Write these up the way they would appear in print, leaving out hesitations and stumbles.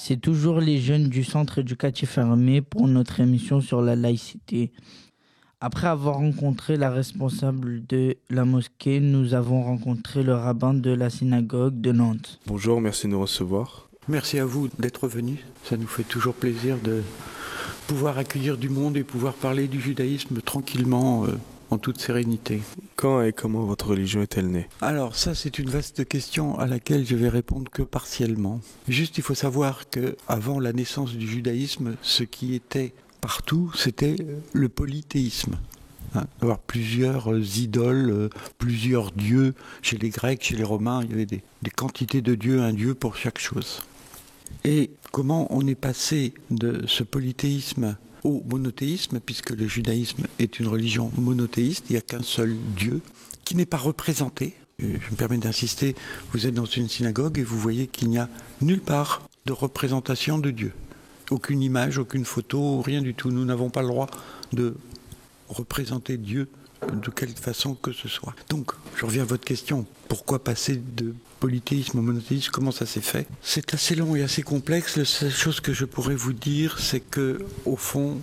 C'est toujours les jeunes du centre éducatif Hermé pour notre émission sur la laïcité. Après avoir rencontré la responsable de la mosquée, nous avons rencontré le rabbin de la synagogue de Nantes. Bonjour, merci de nous recevoir. Merci à vous d'être venus. Ça nous fait toujours plaisir de pouvoir accueillir du monde et pouvoir parler du judaïsme tranquillement, en toute sérénité. Quand et comment votre religion est-elle née ? Alors ça, c'est une vaste question à laquelle je vais répondre que partiellement. Juste, il faut savoir qu'avant la naissance du judaïsme, ce qui était partout, c'était le polythéisme. Avoir plusieurs idoles, plusieurs dieux. Chez les Grecs, chez les Romains, il y avait des quantités de dieux, un dieu pour chaque chose. Et comment on est passé de ce polythéisme au monothéisme, puisque le judaïsme est une religion monothéiste, il n'y a qu'un seul Dieu, qui n'est pas représenté. Je me permets d'insister, vous êtes dans une synagogue et vous voyez qu'il n'y a nulle part de représentation de Dieu. Aucune image, aucune photo, rien du tout. Nous n'avons pas le droit de représenter Dieu de quelque façon que ce soit. Donc, je reviens à votre question. Pourquoi passer de polythéisme au monothéisme ? Comment ça s'est fait ? C'est assez long et assez complexe. La seule chose que je pourrais vous dire, c'est que, au fond,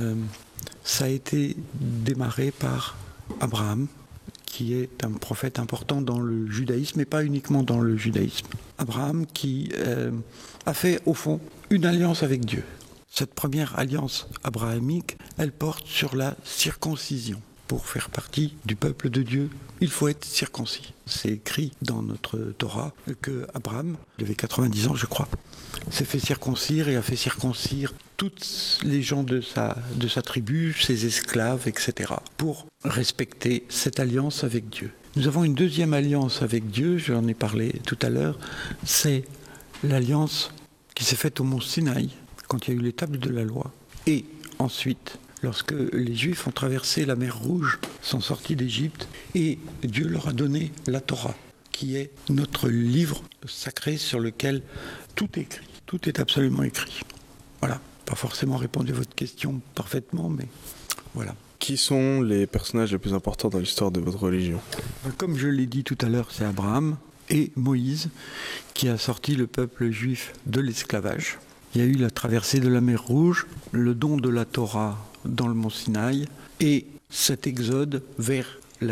ça a été démarré par Abraham, qui est un prophète important dans le judaïsme, mais pas uniquement dans le judaïsme. Abraham qui a fait, au fond, une alliance avec Dieu. Cette première alliance abrahamique, elle porte sur la circoncision. Pour faire partie du peuple de Dieu, il faut être circoncis. C'est écrit dans notre Torah que Abraham, il avait 90 ans je crois, s'est fait circoncire et a fait circoncire toutes les gens de sa tribu, ses esclaves, etc. pour respecter cette alliance avec Dieu. Nous avons une deuxième alliance avec Dieu, j'en ai parlé tout à l'heure, c'est l'alliance qui s'est faite au mont Sinaï, quand il y a eu les tables de la loi. Et ensuite, lorsque les Juifs ont traversé la mer Rouge, sont sortis d'Égypte, et Dieu leur a donné la Torah, qui est notre livre sacré sur lequel tout est écrit. Tout est absolument écrit. Voilà, pas forcément répondu à votre question parfaitement, mais voilà. Qui sont les personnages les plus importants dans l'histoire de votre religion ? Comme je l'ai dit tout à l'heure, c'est Abraham et Moïse qui a sorti le peuple juif de l'esclavage. Il y a eu la traversée de la mer Rouge, le don de la Torah dans le mont Sinaï et cet exode vers